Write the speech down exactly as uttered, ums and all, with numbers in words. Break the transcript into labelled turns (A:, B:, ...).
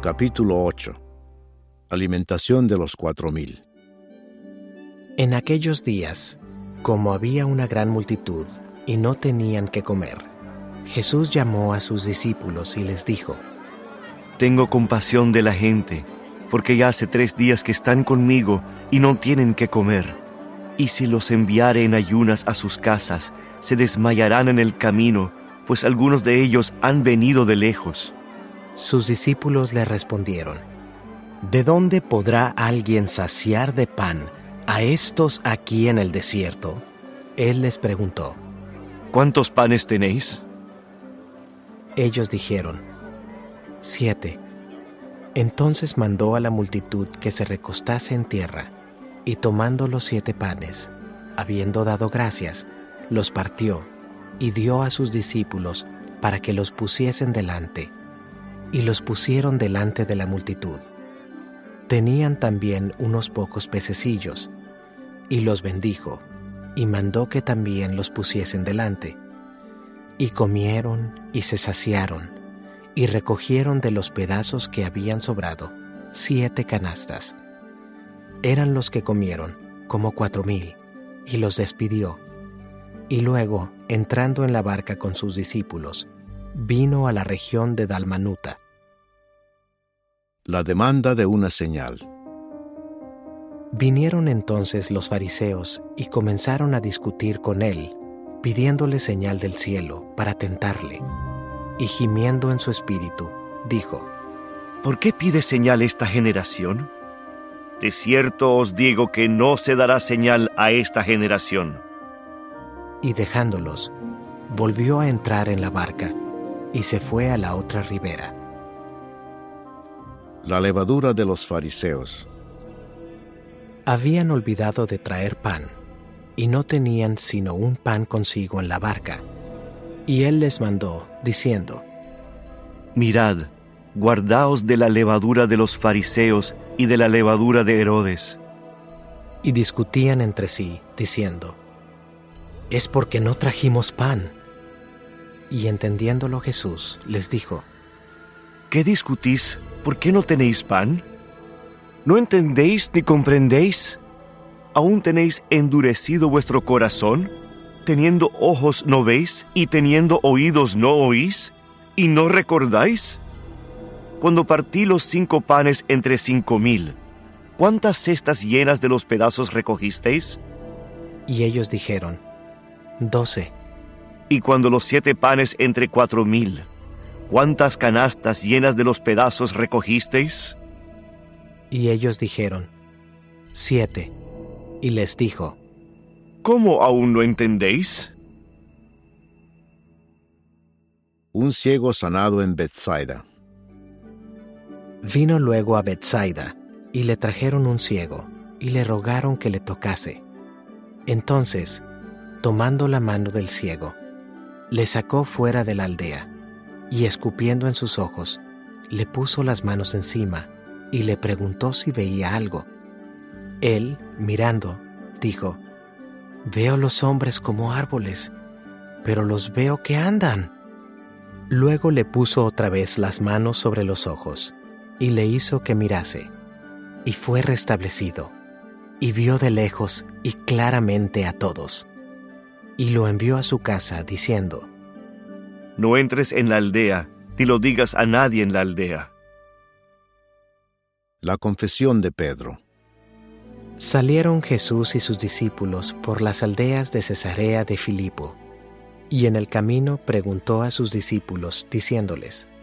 A: Capítulo ocho. Alimentación de los cuatro mil.
B: En aquellos días, como había una gran multitud y no tenían qué comer, Jesús llamó a sus discípulos y les dijo:
C: Tengo compasión de la gente, porque ya hace tres días que están conmigo y no tienen qué comer. Y si los enviare en ayunas a sus casas, se desmayarán en el camino, pues algunos de ellos han venido de lejos.
B: Sus discípulos le respondieron: ¿De dónde podrá alguien saciar de pan a estos aquí en el desierto? Él les preguntó:
C: ¿Cuántos panes tenéis?
B: Ellos dijeron: Siete. Entonces mandó a la multitud que se recostase en tierra, y tomando los siete panes, habiendo dado gracias, los partió y dio a sus discípulos para que los pusiesen delante, y los pusieron delante de la multitud. Tenían también unos pocos pececillos, y los bendijo, y mandó que también los pusiesen delante. Y comieron y se saciaron, y recogieron de los pedazos que habían sobrado siete canastas. Eran los que comieron, como cuatro mil, y los despidió. Y luego, entrando en la barca con sus discípulos, vino a la región de Dalmanuta.
A: La demanda de una señal.
B: Vinieron entonces los fariseos y comenzaron a discutir con él, pidiéndole señal del cielo para tentarle. Y gimiendo en su espíritu, dijo:
C: ¿Por qué pide señal esta generación? De cierto os digo que no se dará señal a esta generación.
B: Y dejándolos, volvió a entrar en la barca y se fue a la otra ribera.
A: La levadura de los fariseos.
B: Habían olvidado de traer pan, y no tenían sino un pan consigo en la barca. Y él les mandó, diciendo:
C: Mirad, guardaos de la levadura de los fariseos y de la levadura de Herodes.
B: Y discutían entre sí, diciendo: Es porque no trajimos pan. Y entendiéndolo Jesús, les dijo:
C: ¿Qué discutís? ¿Por qué no tenéis pan? ¿No entendéis ni comprendéis? ¿Aún tenéis endurecido vuestro corazón? ¿Teniendo ojos no veis, y teniendo oídos no oís, y no recordáis? Cuando partí los cinco panes entre cinco mil, ¿cuántas cestas llenas de los pedazos recogisteis?
B: Y ellos dijeron: Doce.
C: Y cuando los siete panes entre cuatro mil, ¿cuántas canastas llenas de los pedazos recogisteis?
B: Y ellos dijeron: Siete. Y les dijo:
C: ¿Cómo aún no entendéis?
A: Un ciego sanado en Betsaida.
B: Vino luego a Betsaida, y le trajeron un ciego, y le rogaron que le tocase. Entonces, tomando la mano del ciego, le sacó fuera de la aldea, y escupiendo en sus ojos, le puso las manos encima, y le preguntó si veía algo. Él, mirando, dijo: Veo los hombres como árboles, pero los veo que andan. Luego le puso otra vez las manos sobre los ojos, y le hizo que mirase, y fue restablecido, y vio de lejos y claramente a todos. Y lo envió a su casa, diciendo:
C: No entres en la aldea, ni lo digas a nadie en la aldea.
A: La confesión de Pedro.
B: Salieron Jesús y sus discípulos por las aldeas de Cesarea de Filipo, y en el camino preguntó a sus discípulos, diciéndoles: